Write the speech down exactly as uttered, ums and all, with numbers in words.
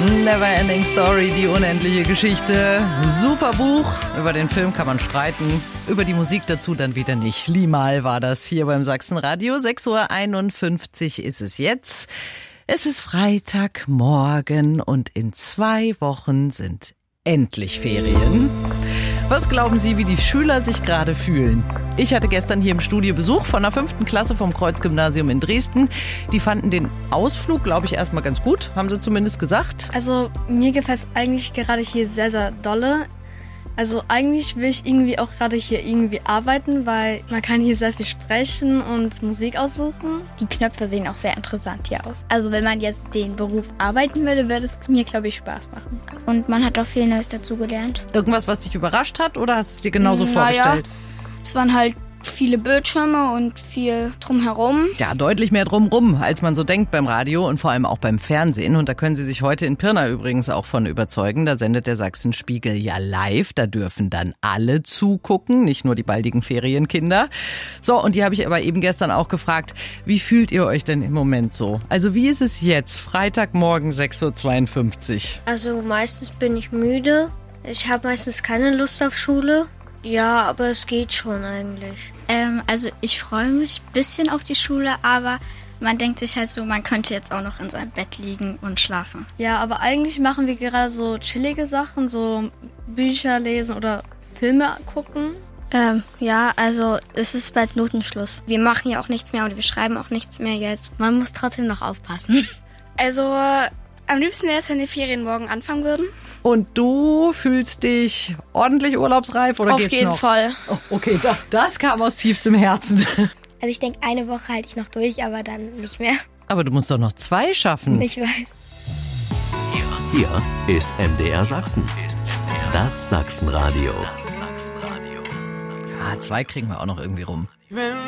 Neverending Story, die unendliche Geschichte. Super Buch. Über den Film kann man streiten. Über die Musik dazu dann wieder nicht. Limal war das hier beim Sachsenradio. sechs Uhr einundfünfzig ist es jetzt. Es ist Freitagmorgen und in zwei Wochen sind endlich Ferien. Was glauben Sie, wie die Schüler sich gerade fühlen? Ich hatte gestern hier im Studio Besuch von der fünften Klasse vom Kreuzgymnasium in Dresden. Die fanden den Ausflug, glaube ich, erstmal ganz gut, haben sie zumindest gesagt. Also mir gefällt es eigentlich gerade hier sehr, sehr dolle. Also eigentlich will ich irgendwie auch gerade hier irgendwie arbeiten, weil man kann hier sehr viel sprechen und Musik aussuchen. Die Knöpfe sehen auch sehr interessant hier aus. Also wenn man jetzt den Beruf arbeiten würde, würde es mir, glaube ich, Spaß machen. Und man hat auch viel Neues dazugelernt. Irgendwas, was dich überrascht hat, oder hast du es dir genauso naja, vorgestellt? Es waren halt viele Bildschirme und viel drumherum. Ja, deutlich mehr drumrum, als man so denkt beim Radio und vor allem auch beim Fernsehen. Und da können Sie sich heute in Pirna übrigens auch von überzeugen. Da sendet der Sachsenspiegel ja live. Da dürfen dann alle zugucken, nicht nur die baldigen Ferienkinder. So, und die habe ich aber eben gestern auch gefragt, wie fühlt ihr euch denn im Moment so? Also wie ist es jetzt, Freitagmorgen sechs Uhr zweiundfünfzig? Also meistens bin ich müde. Ich habe meistens keine Lust auf Schule. Ja, aber es geht schon eigentlich. Ähm, also ich freue mich ein bisschen auf die Schule, aber man denkt sich halt so, man könnte jetzt auch noch in seinem Bett liegen und schlafen. Ja, aber eigentlich machen wir gerade so chillige Sachen, so Bücher lesen oder Filme gucken. Ähm, ja, also es ist bald Notenschluss. Wir machen ja auch nichts mehr oder wir schreiben auch nichts mehr jetzt. Man muss trotzdem noch aufpassen. Also äh, am liebsten wäre es, wenn die Ferien morgen anfangen würden. Und du fühlst dich ordentlich urlaubsreif oder Auf geht's jeden noch? Fall. Oh, okay, das, das kam aus tiefstem Herzen. Also ich denke, eine Woche halte ich noch durch, aber dann nicht mehr. Aber du musst doch noch zwei schaffen. Ich weiß. Hier ist M D R Sachsen. Das Sachsenradio. Ah, zwei kriegen wir auch noch irgendwie rum.